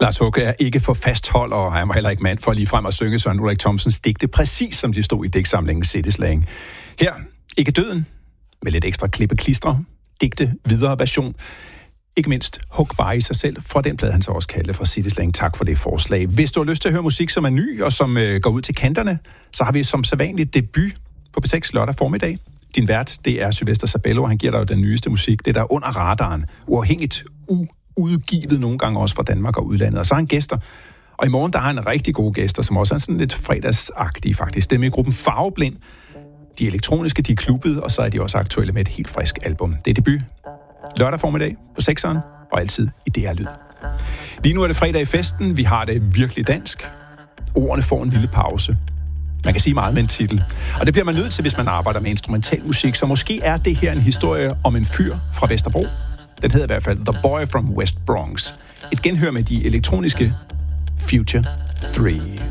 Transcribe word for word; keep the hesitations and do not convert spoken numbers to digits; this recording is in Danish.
Lars Hugge er ikke for fasthold, og han var heller ikke mand for lige frem at synge Søren Ulrik Thomsens digte, præcis som de stod i digtsamlingen Cityslang. Her, ikke døden, med lidt ekstra klippe-klistre, digte, videre version. Ikke mindst hug bare i sig selv, fra den plade, han så også kaldte for Cityslang. Tak for det forslag. Hvis du har lyst til at høre musik, som er ny og som øh, går ud til kanterne, så har vi som sædvanligt debut på P seks lørdag formiddag. Din vært, det er Sylvester Sabello, og han giver dig jo den nyeste musik. Det der er under radaren, uafhængigt, uudgivet nogle gange også fra Danmark og udlandet. Og så har han gæster. Og i morgen, der har han rigtig gode gæster, som også er sådan lidt fredagsagtige faktisk. Det er med i gruppen Farveblind. De elektroniske, de er klubbet, og så er de også aktuelle med et helt frisk album. Det er debut lørdag formiddag på sekseren, og altid i D R Lyd. Lige nu er det fredag i festen. Vi har det virkelig dansk. Ordene får en lille pause. Man kan sige meget med en titel. Og det bliver man nødt til, hvis man arbejder med instrumental musik. Så måske er det her en historie om en fyr fra Vesterbro. Den hedder i hvert fald The Boy from West Bronx. Et genhør med de elektroniske Future tre.